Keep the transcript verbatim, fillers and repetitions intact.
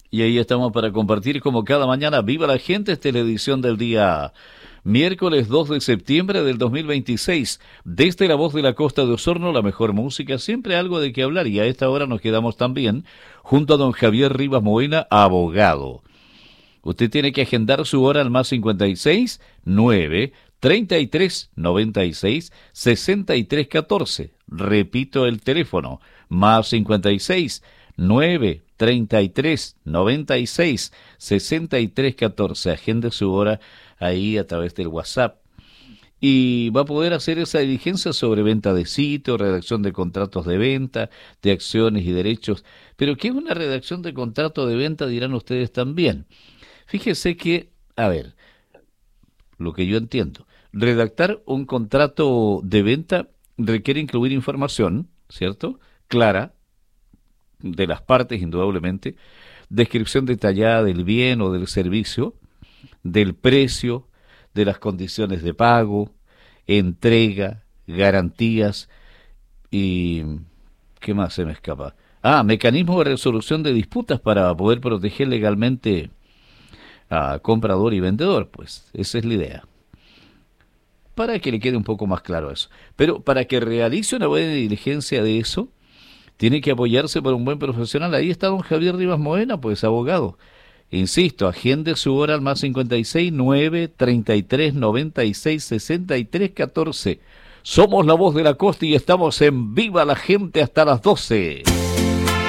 Y ahí estamos para compartir como cada mañana. ¡Viva la gente! Esta es la edición del día miércoles dos de septiembre del dos mil veintiséis. Desde la voz de la costa de Osorno, la mejor música, siempre algo de qué hablar. Y a esta hora nos quedamos también junto a don Javier Rivas Moena, abogado. Usted tiene que agendar su hora al más cincuenta y seis, nueve, treinta y tres, noventa y seis, sesenta y tres, catorce. Repito el teléfono, más cincuenta y seis, nueve, treinta y tres, noventa y seis, sesenta y tres, catorce. Agende su hora ahí a través del WhatsApp. Y va a poder hacer esa diligencia sobre venta de sitio, redacción de contratos de venta, de acciones y derechos. Pero ¿qué es una redacción de contrato de venta? Dirán ustedes también. Fíjese que, a ver, lo que yo entiendo, redactar un contrato de venta requiere incluir información, ¿cierto? Clara, de las partes, indudablemente, descripción detallada del bien o del servicio, del precio, de las condiciones de pago, entrega, garantías y... ¿qué más se me escapa? Ah, mecanismo de resolución de disputas para poder proteger legalmente a comprador y vendedor, pues esa es la idea. Para que le quede un poco más claro eso. Pero para que realice una buena diligencia de eso, tiene que apoyarse por un buen profesional. Ahí está don Javier Rivas Moena, pues abogado. Insisto, agende su hora al más cincuenta y seis, nueve, treinta y tres, noventa y seis, sesenta y tres, catorce. Somos la voz de la costa y estamos en Viva la Gente hasta las doce.